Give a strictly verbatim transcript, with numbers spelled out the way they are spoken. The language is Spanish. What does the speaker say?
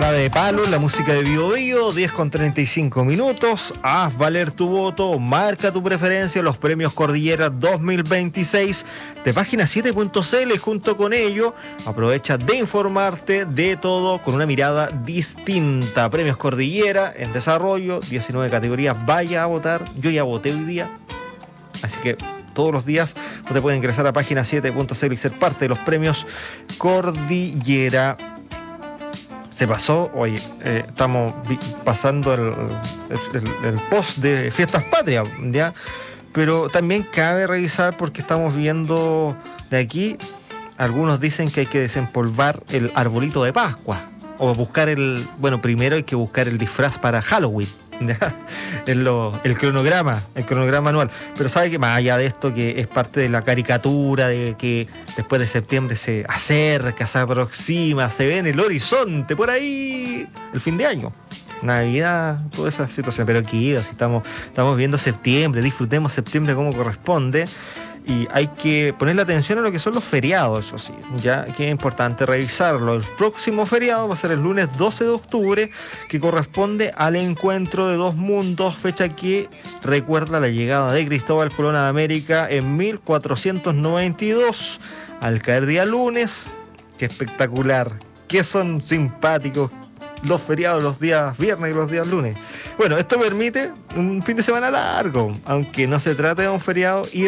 música de Palo, la música de Bio Bio, diez con treinta y cinco minutos. Haz valer tu voto, marca tu preferencia, los premios Cordillera dos mil veintiséis de página siete punto c l. Junto con ello, aprovecha de informarte de todo con una mirada distinta. Premios Cordillera en desarrollo, diecinueve categorías. Vaya a votar. Yo ya voté hoy día, así que todos los días usted puede ingresar a página siete punto c l y ser parte de los premios Cordillera. Se pasó, oye, eh, estamos vi- pasando el, el, el post de Fiestas Patrias, ¿ya? Pero también cabe revisar porque estamos viendo de aquí, algunos dicen que hay que desempolvar el arbolito de Pascua, o buscar el, bueno, primero hay que buscar el disfraz para Halloween, ¿ya? El, lo, el cronograma, el cronograma anual. Pero sabe que más allá de esto, que es parte de la caricatura de que después de septiembre se acerca, se aproxima, se ve en el horizonte, por ahí, el fin de año, Navidad, toda esa situación. Pero aquí, si estamos, estamos viendo septiembre, disfrutemos septiembre como corresponde. Y hay que ponerle atención a lo que son los feriados, eso sí, ya que es importante revisarlo. El próximo feriado va a ser el lunes doce de octubre, que corresponde al encuentro de dos mundos, fecha que recuerda la llegada de Cristóbal Colón a América en mil cuatrocientos noventa y dos, al caer día lunes. Qué espectacular, qué son simpáticos los feriados, los días viernes y los días lunes. Bueno, esto permite un fin de semana largo, aunque no se trate de un feriado y